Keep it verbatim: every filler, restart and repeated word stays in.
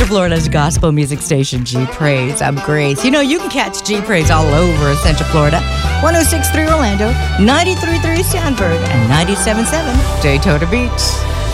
Central Florida's gospel music station, G Praise. I'm Grace. You know, you can catch G Praise all over Central Florida. one oh six point three Orlando, ninety-three point three Sanford, and ninety-seven point seven Daytona Beach.